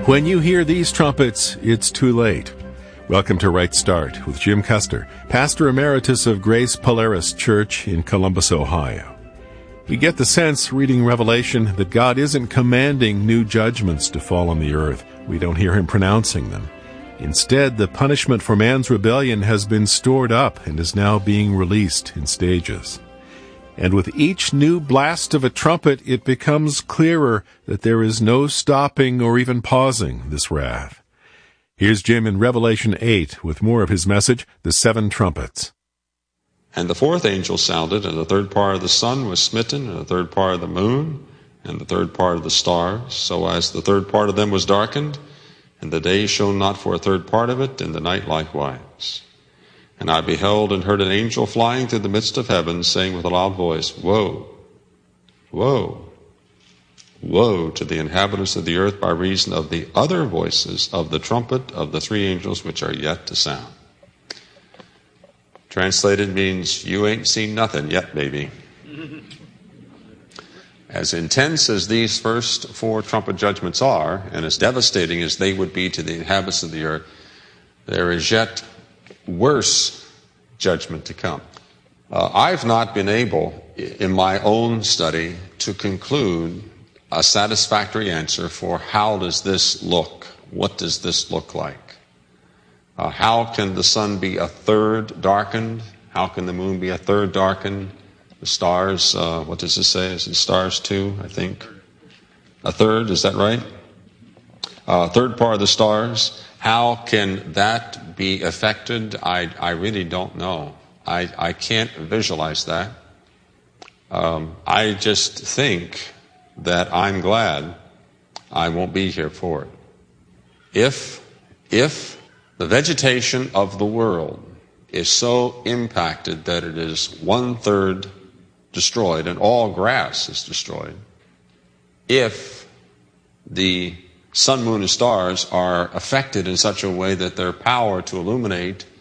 When you hear these trumpets, it's too late. Welcome to Right Start with Jim Custer, Pastor Emeritus of Grace Polaris Church in Columbus, Ohio. We get the sense, reading Revelation, that God isn't commanding new judgments to fall on the earth. We don't hear him pronouncing them. Instead, the punishment for man's rebellion has been stored up and is now being released in stages. And with each new blast of a trumpet, it becomes clearer that there is no stopping or even pausing this wrath. Here's Jim in Revelation 8 with more of his message, The Seven Trumpets. And the fourth angel sounded, and the third part of the sun was smitten, and the third part of the moon, and the third part of the stars, so as the third part of them was darkened, and the day shone not for a third part of it, and the night likewise. And I beheld and heard an angel flying through the midst of heaven, saying with a loud voice, Woe, woe, woe to the inhabitants of the earth by reason of the other voices of the trumpet of the three angels which are yet to sound. Translated means, you ain't seen nothing yet, baby. As intense as these first four trumpet judgments are, and as devastating as they would be to the inhabitants of the earth, there is yet worse judgment to come. I've not been able, in my own study, to conclude a satisfactory answer for how does this look? What does this look like? How can the sun be a third darkened? How can the moon be a third darkened? The stars, what does it say? Is it stars too, I think? A third, is that right? Third part of the stars. How can that be affected? I really don't know. I can't visualize that. I just think that I'm glad I won't be here for it. If the vegetation of the world is so impacted that it is 1/3 destroyed and all grass is destroyed, if the sun, moon, and stars are affected in such a way that their power to illuminate